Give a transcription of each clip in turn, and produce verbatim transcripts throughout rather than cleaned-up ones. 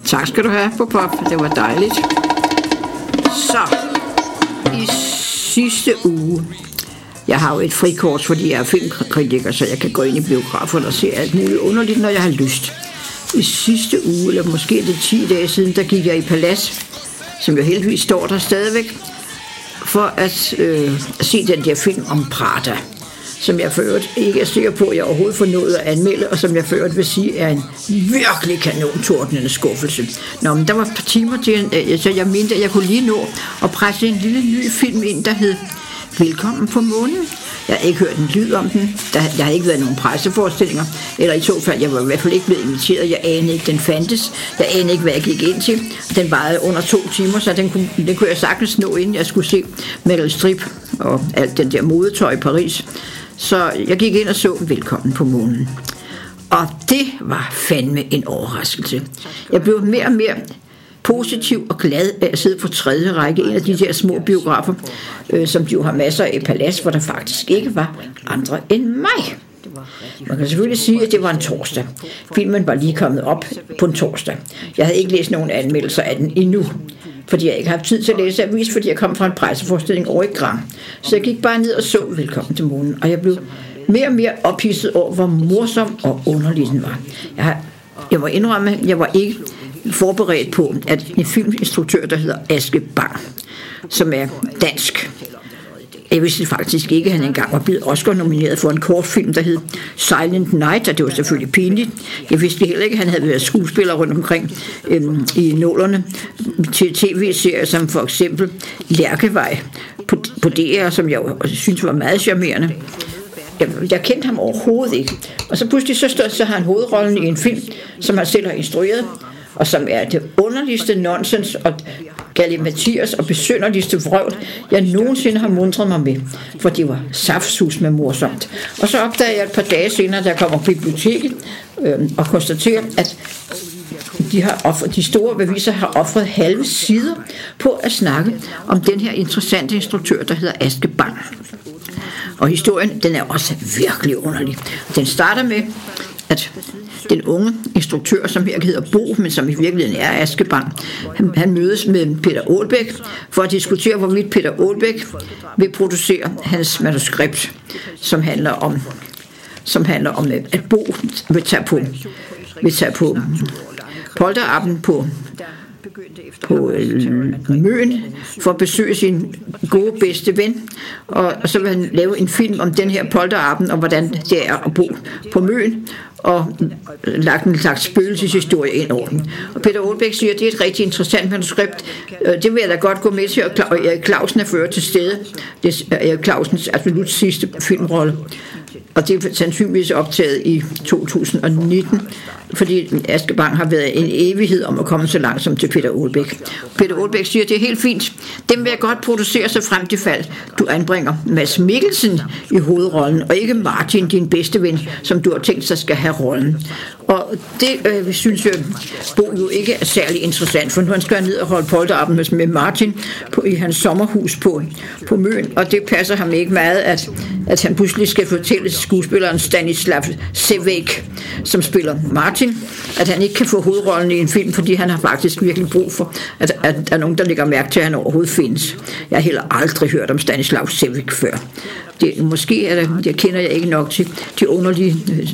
Tak skal du have, Pop Pop. Det var dejligt. Så, i sidste uge, jeg har jo et frikort, fordi jeg er filmkritiker, så jeg kan gå ind i biograferne og se alt muligt underligt, når jeg har lyst. I sidste uge, eller måske det ti dage siden, der gik jeg i Palads, som jo heldigvis står der stadigvæk, for at øh, se den der film om Prada, som jeg for øvrigt ikke er sikker på, at jeg overhovedet får nået at anmelde, og som jeg for øvrigt vil sige er en virkelig kanontordnende skuffelse. Nå, men der var et par timer til, så jeg mente, at jeg kunne lige nå at presse en lille ny film ind, der hed Velkommen på månen. Jeg har ikke hørt en lyd om den. Der, der har ikke været nogen presseforestillinger, eller i så fald, jeg var i hvert fald ikke blevet inviteret. Jeg anede ikke, den fandtes. Jeg anede ikke, hvad jeg gik ind til. Den varede under to timer, så den kunne, den kunne jeg sagtens nå, inden jeg skulle se Meryl Streep og alt den der modetøj i Paris. Så jeg gik ind og så Velkommen på månen. Og det var fandme en overraskelse. Jeg blev mere og mere positiv og glad af at sidde på tredje række, en af de der små biografer, øh, som de jo har masser af i Palads, hvor der faktisk ikke var andre end mig. Man kan selvfølgelig sige, at det var en torsdag. Filmen var lige kommet op på en torsdag. Jeg havde ikke læst nogen anmeldelser af den endnu, fordi jeg ikke havde tid til at læse avis, fordi jeg kom fra en presseforestilling over i Gram. Så jeg gik bare ned og så Velkommen til månen, og jeg blev mere og mere ophidset over, hvor morsom og underlig den var. Jeg, har, jeg må indrømme, at jeg var ikke forberedt på, at en filminstruktør, der hedder Aske Bang, som er dansk. Jeg vidste faktisk ikke, at han engang var blevet Oscar-nomineret for en kortfilm, der hed Silent Night, og det var selvfølgelig pinligt. Jeg vidste heller ikke, at han havde været skuespiller rundt omkring øhm, i nullerne til tv-serier, som for eksempel Lærkevej på, på D R, som jeg synes var meget charmerende. Jeg, jeg kendte ham overhovedet ikke. Og så pludselig så, stod, så har han hovedrollen i en film, som han selv har instrueret, og som er det underligste nonsens og galimatias og besynderligste vrøvl, jeg nogensinde har mundret mig med, for det var saftsus med morsomt. Og så opdagede jeg et par dage senere, da jeg kommer på biblioteket øh, og konstaterer, at de, har offret, de store beviser har offret halve sider på at snakke om den her interessante instruktør, der hedder Aske Bang. Og historien, den er også virkelig underlig. Den starter med, at den unge instruktør, som her hedder Bo, men som i virkeligheden er Aske Bang, han, han mødes med Peter Aalbæk for at diskutere, hvorvidt Peter Aalbæk vil producere hans manuskript, som handler om, som handler om at Bo vil tage på, vil tage på polterappen på på øh, Møn for at besøge sin gode bedste ven, og, og så vil han lave en film om den her polterappen og hvordan det er at bo på Møn, og lagt en slags spøgelseshistorie ind over den. Og Peter Aalbæk siger, at det er et rigtig interessant manuskript. Det vil jeg da godt gå med til, og Erik Clausen er ført til stede. Det er Erik Clausens absolut sidste filmrolle. Og det er sandsynligvis optaget i to tusind og nitten, fordi Aske Bang har været en evighed om at komme så langt som til Peter Aalbæk. Peter Aalbæk siger, at det er helt fint. Dem vil jeg godt producere så frem til fald. Du anbringer Mads Mikkelsen i hovedrollen, og ikke Martin, din bedste ven, som du har tænkt sig skal have rollen. Og det øh, synes jeg, Bo jo ikke er særlig interessant, for nu han skal ned og holde polterappen med Martin på, i hans sommerhus på, på Møn, og det passer ham ikke meget, at, at han pludselig skal fortælle skuespilleren Stanislav Sevek, som spiller Martin, at han ikke kan få hovedrollen i en film, fordi han har faktisk virkelig brug for, at, at der er nogen, der lægger mærke til, at han overhovedet findes. Jeg har heller aldrig hørt om Stanislav Sevek før. Det, måske er det, jeg kender jeg ikke nok til de underlige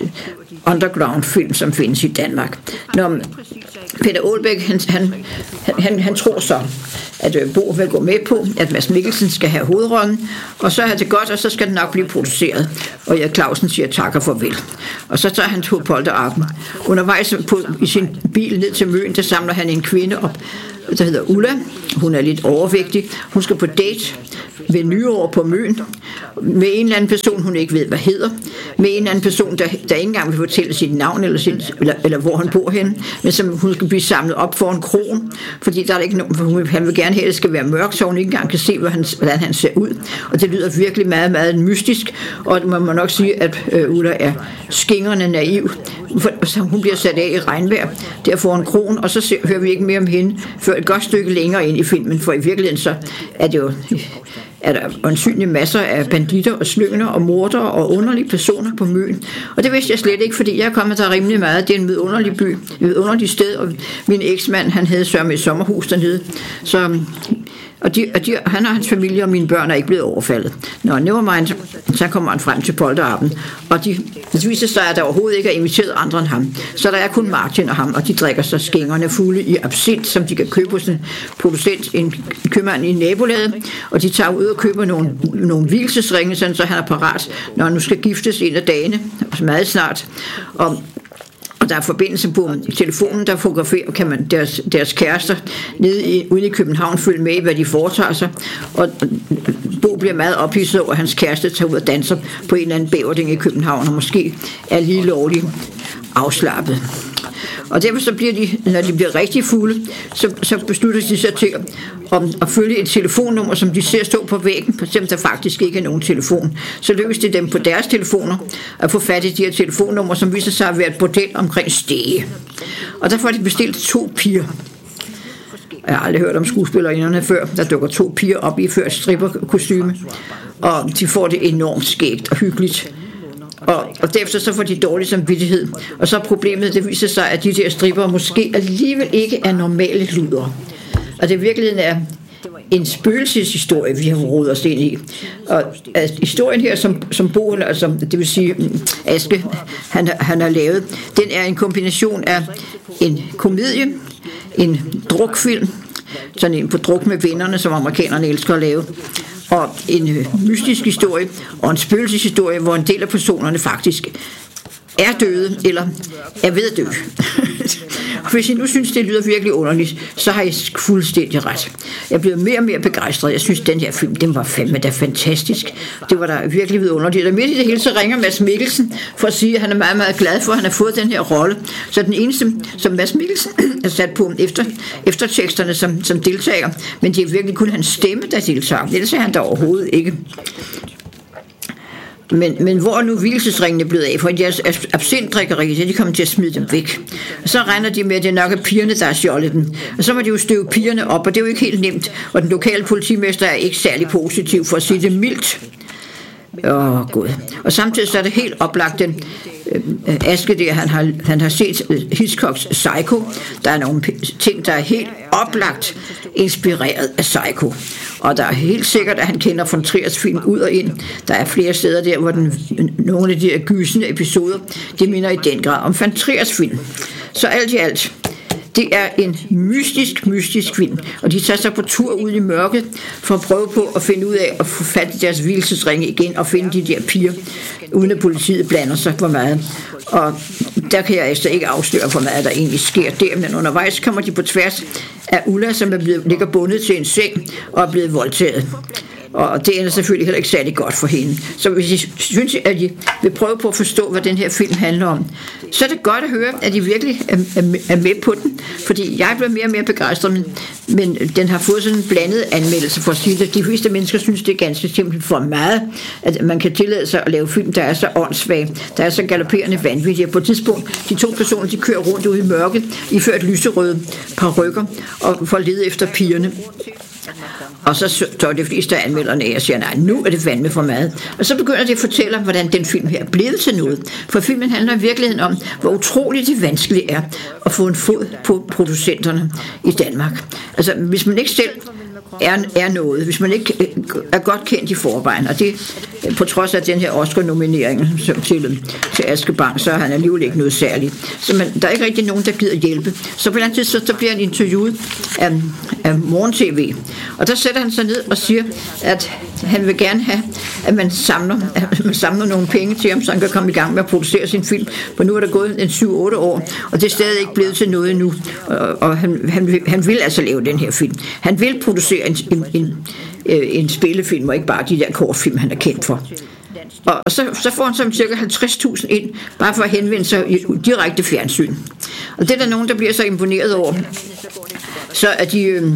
underground-film, som findes i Danmark. Når Peter Aalbæk, han, han, han, han tror så, at Bo vil gå med på, at Mads Mikkelsen skal have hovedrollen, og så er det godt, og så skal den nok blive produceret. Og Erik Clausen siger tak og farvel. Og så tager han to polterappen. Undervejs på, i sin bil ned til Møn, der samler han en kvinde op, der hedder Ulla. Hun er lidt overvægtig. Hun skal på date ved nyår på Møn med en eller anden person, hun ikke ved, hvad hedder. Med en eller anden person, der, der ikke engang vil fortælle sit navn eller, sin, eller, eller hvor han bor henne, men som hun skal blive samlet op for en kron, fordi der er ikke nogen, hun, han vil gerne have, at det skal være mørkt, så hun ikke engang kan se, hvordan, hvordan han ser ud. Og det lyder virkelig meget, meget mystisk, og man må nok sige, at øh, Ulla er skingrende naiv. For, så hun bliver sat af i regnvejr, der får en kron, og så ser, hører vi ikke mere om hende, før et godt stykke længere ind i filmen, for i virkeligheden så er det jo er der ansynligt masser af banditter og slyngner og mordere og underlige personer på Møn. Og det vidste jeg slet ikke, fordi jeg er kommet der rimelig meget. Det er en vidunderlig by, et vidunderligt sted, og min eksmand, han havde sørme et sommerhus dernede. Så, og de, og de, han og hans familie og mine børn er ikke blevet overfaldet. Nå, nevermind, så kommer han frem til polterappen, og de, det viser sig, at der overhovedet ikke er inviteret andre end ham. Så der er kun Martin og ham, og de drikker så skængerne fulde i absint, som de kan købe hos en producent, en købmand i nabolaget, og de tager ud og køber nogle, nogle hvilesesringe, sådan, så han er parat, når han nu skal giftes en af dagene, meget snart. Og Og der er forbindelse på telefonen, der fotograferer kan man deres, deres kærester nede i, ude i København følge med, hvad de foretager sig. Og Bo bliver meget ophidset over, at hans kæreste tager ud og danser på en eller anden bæverding i København, og måske er lige lovligt afslappet. Og derfor så bliver de, når de bliver rigtig fulde, så, så beslutter de sig til at, at følge et telefonnummer, som de ser stå på væggen, på selvom der faktisk ikke er nogen telefon. Så lykkes det dem på deres telefoner at få fat i de her telefonnumre, som viser sig at være et bordel omkring Stege. Og der får de bestilt to piger. Jeg har aldrig hørt om skuespillerinderne før. Der dukker to piger op i før stripperkostyme, og de får det enormt skægt og hyggeligt. Og, og derefter så får de dårlig samvittighed. Og så er problemet, det viser sig, at de der stripper måske alligevel ikke er normale luder. Og det i virkeligheden er en spøgelseshistorie, vi har rodet os ind i. Og at historien her, som, som Bo, altså, det vil sige Aske, han, han har lavet, den er en kombination af en komedie, en drukfilm, sådan en på druk med vennerne, som amerikanerne elsker at lave, og en øh, mystisk historie og en spøgelseshistorie, hvor en del af personerne faktisk er døde eller er ved at dø. Og hvis I nu synes, det lyder virkelig underligt, så har I fuldstændig ret. Jeg er blevet mere og mere begejstret. Jeg synes, den her film, den var fandme da fantastisk. Det var da virkelig vidunderligt. Og midt i det hele, så ringer Mads Mikkelsen for at sige, at han er meget, meget glad for, at han har fået den her rolle. Så den eneste, som Mads Mikkelsen er sat på efter, efter teksterne som, som deltager, men det er virkelig kun hans stemme, der deltager. Ellers er han der overhovedet ikke. Men, men hvor er nu hvilesesringene blevet af? For deres absintdrikkeri, så de kommer til at smide dem væk. Og så regner de med, at det nok er pigerne, der har stjålet dem. Og så må de jo støve pigerne op, og det er jo ikke helt nemt. Og den lokale politimester er ikke særlig positiv, for at sige det mildt. Åh, oh, Gud. Og samtidig så er det helt oplagt den øh, Aske der, han har, han har set Hitchcocks Psycho. Der er nogle ting, der er helt oplagt inspireret af Psycho. Og der er helt sikkert, at han kender von Triers film ud og ind. Der er flere steder der, hvor den, nogle af de her gysende episoder, det minder i den grad om von Triers film. Så alt i alt, det er en mystisk, mystisk film, og de tager sig på tur ud i mørket for at prøve på at finde ud af at få fat i deres hvilesesringe igen og finde de der piger, uden at politiet blander sig for meget. Og der kan jeg altså ikke afsløre, hvor meget der egentlig sker der, men undervejs kommer de på tværs af Ulla, som er blevet, ligger bundet til en seng og er blevet voldtaget. Og det ender selvfølgelig heller ikke særlig godt for hende. Så hvis I synes, at I vil prøve på at forstå, hvad den her film handler om, så er det godt at høre, at I virkelig er, er med på den. Fordi jeg bliver mere og mere begejstret, men, men den har fået sådan en blandet anmeldelse for at sige, at de fleste mennesker synes, det er ganske simpelt for meget, at man kan tillade sig at lave film, der er så åndssvage, der er så galopperende vanvittige. På et tidspunkt, de to personer, de kører rundt ude i mørket, iført lyserøde parykker og får lede efter pigerne. Og så står de fleste af anmelderne af og siger, nej, nu er det fandme for meget. Og så begynder de at fortælle om, hvordan den film her er blevet til noget. For filmen handler i virkeligheden om, hvor utroligt det vanskeligt er at få en fod på producenterne i Danmark. Altså, hvis man ikke selv er, er noget, hvis man ikke er godt kendt i forvejen, og det på trods af den her Oscar-nominering til, til Aske Bang, så er han alligevel ikke noget særligt. Så man, der er ikke rigtig nogen, der gider hjælpe. Så på et eller andet tidspunkt, så bliver han interviewet af, af Morgen-tv, og der sætter han sig ned og siger, at han vil gerne have, at man samler, at man samler nogle penge til ham, så han kan komme i gang med at producere sin film. For nu er der gået en syv otte år, og det er stadig ikke blevet til noget endnu. Og, og han, han, han vil altså lave den her film. Han vil producere en, en, en, en spillefilm, og ikke bare de der kortfilm, han er kendt for. Og så, så får han så cirka halvtreds tusind ind, bare for at henvende sig i direkte fjernsyn. Og det er der nogen, der bliver så imponeret over. Så at de... Øh,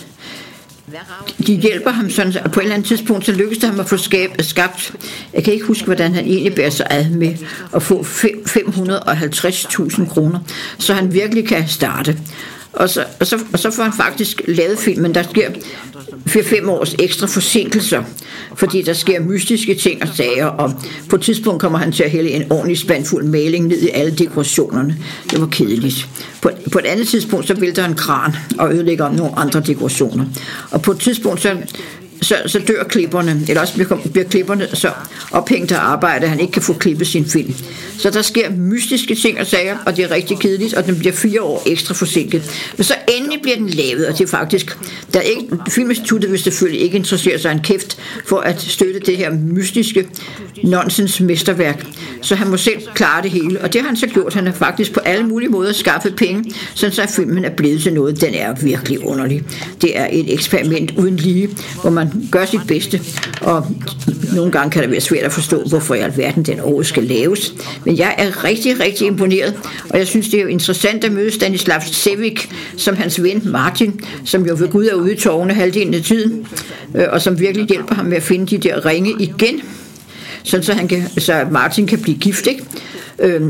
De hjælper ham sådan, og på et eller andet tidspunkt, så lykkes det ham at få skabt, jeg kan ikke huske, hvordan han egentlig bærer sig ad med at få fem hundrede og halvtreds tusind kroner, så han virkelig kan starte. Og så, og, så, og så får han faktisk lavet filmen. Der sker fire fem års ekstra forsinkelser, fordi der sker mystiske ting og sager, og på et tidspunkt kommer han til at hælde en ordentlig spandfuld maling ned i alle dekorationerne. Det var kedeligt. På, på et andet tidspunkt, så vælter en kran og ødelægger nogle andre dekorationer. Og på et tidspunkt, så Så, så dør klipperne, eller også bliver, bliver klipperne så ophængt af arbejde, at han ikke kan få klippet sin film. Så der sker mystiske ting og sager, og det er rigtig kedeligt, og den bliver fire år ekstra forsinket. Men så endelig bliver den lavet, og det er faktisk, der er ikke, Filminstituttet vil selvfølgelig ikke interessere sig en kæft for at støtte det her mystiske nonsens mesterværk. Så han må selv klare det hele, og det har han så gjort. Han har faktisk på alle mulige måder skaffet penge, sådan så filmen er blevet til noget. Den er virkelig underlig. Det er et eksperiment uden lige, hvor man gør sit bedste, og nogle gange kan det være svært at forstå, hvorfor i alverden den overhovedet skal laves. Men jeg er rigtig, rigtig imponeret, og jeg synes, det er jo interessant at møde Stanislav Sevik som hans ven Martin, som jo ved Gud er ude i tårne halvdelen af tiden, og som virkelig hjælper ham med at finde de der ringe igen, sådan så, han kan, så Martin kan blive gift, ikke? Øhm,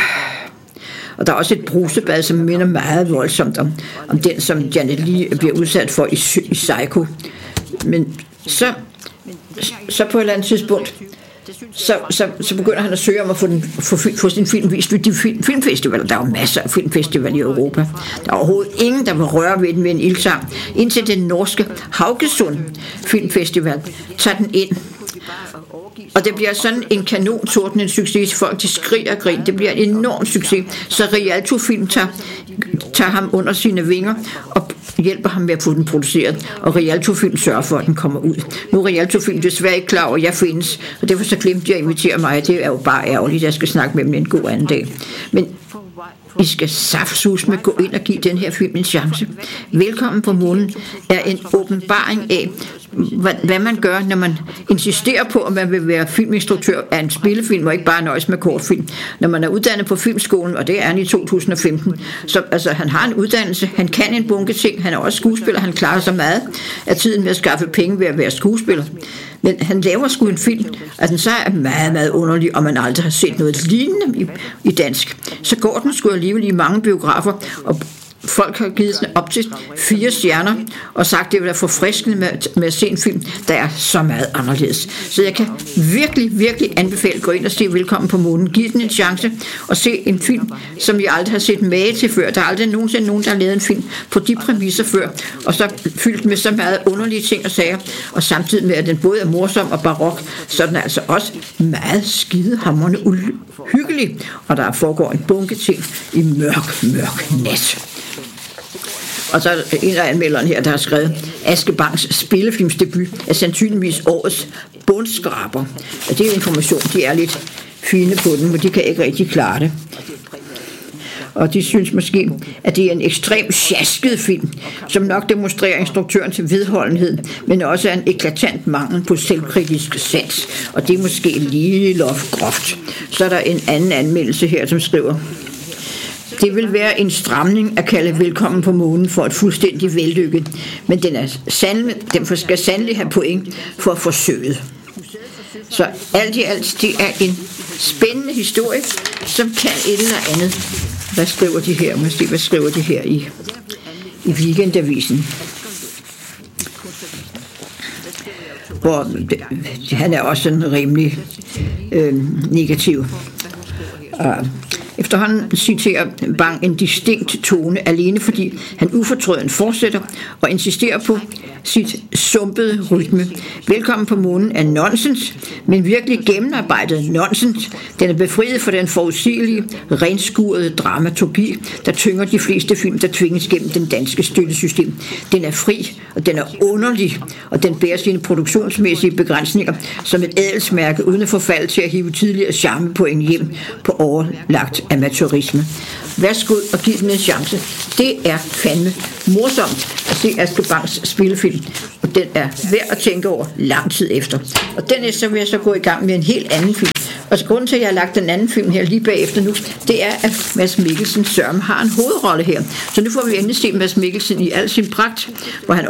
Og der er også et brusebad, som minder meget voldsomt om, om den, som Janet Leigh bliver udsat for i, i Psycho. Men så, så på et eller andet tidspunkt, så, så, så begynder han at søge om at få, den, få, få sin film vist ved de film, filmfestivaler. Der er jo masser af filmfestivaler i Europa. Der er overhovedet ingen, der vil røre ved den med en ildsang, indtil den norske Haugesund Filmfestival tager den ind. Og det bliver sådan en kanonsorten en succes. Folk de skriger og griner. Det bliver en enorm succes. Så Rialto Film tager, tager ham under sine vinger og hjælper ham med at få den produceret. Og Rialto Film sørger for, at den kommer ud. Nu er Rialto Film desværre ikke klar over, at jeg findes. Og derfor så glemte jeg at invitere mig. Det er jo bare ærgerligt. Jeg skal snakke med dem en god anden dag. Men I skal saftsus med gå ind og give den her film en chance. Velkommen på månen er en åbenbaring af, hvad man gør, når man insisterer på, at man vil være filminstruktør af en spillefilm, og ikke bare nøjes med kortfilm. Når man er uddannet på filmskolen, og det er han i to tusind og femten, så altså, han har en uddannelse, han kan en bunke ting, han er også skuespiller, han klarer sig meget af tiden med at skaffe penge ved at være skuespiller. Men han laver sgu en film, at den så er meget, meget underlig, og man aldrig har set noget lignende i, i dansk. Så går den sgu alligevel i mange biografer, og folk har givet den op til fire stjerner og sagt, at det vil være forfriskende med, med at se en film, der er så meget anderledes. Så jeg kan virkelig, virkelig anbefale at gå ind og se Velkommen på månen. Giv den en chance og se en film, som jeg aldrig har set mage til før. Der er aldrig nogensinde nogen, der har lavet en film på de præmisser før, og så fyldt med så meget underlige ting og sager, og samtidig med, at den både er morsom og barok, så er den altså også meget skidehamrende uhyggelig, og der foregår en bunke ting i mørk, mørk nat. Og så er en af anmelderne her, der har skrevet, Aske Bangs spillefilmsdebut er sandsynligvis årets bundskraber. Og det er information, de er lidt fine på den, men de kan ikke rigtig klare det. Og de synes måske, at det er en ekstremt sjasket film, som nok demonstrerer instruktøren til vedholdenhed, men også er en eklatant mangel på selvkritisk sans. Og det er måske lige loft groft. Så er der en anden anmeldelse her, som skriver, det vil være en stramning at kalde Velkommen på månen for et fuldstændig vellykket, men den, er sandelig, den skal sandelig have point for forsøget. Så alt i alt, det er en spændende historie, som kan et eller andet. Hvad skriver de her? Måske, hvad skriver de her i, i Weekendavisen? Hvor det, han er også sådan rimelig øh, negativ. Og efterhånden citerer Bang en distinkt tone, alene fordi han ufortrødent fortsætter og insisterer på sit sumpede rytme. Velkommen på månen er nonsens, men virkelig gennemarbejdet nonsens. Den er befriet for den forudsigelige, renskurede dramaturgi, der tynger de fleste film, der tvinges gennem den danske støttesystem. Den er fri, og den er underlig, og den bærer sine produktionsmæssige begrænsninger som et adelsmærke, uden at forfalde til at hive tidligere charmepoint hjem på overlagt amatørisme. Værsgo og giv den en chance. Det er fandme morsomt at se Aske Bangs spillefilm, og den er værd at tænke over lang tid efter. Og dernæst så vil jeg så gå i gang med en helt anden film. Og så grunden til, at jeg har lagt den anden film her lige bagefter nu, det er, at Mads Mikkelsen Søren har en hovedrolle her. Så nu får vi endelig se Mads Mikkelsen i al sin pragt, hvor han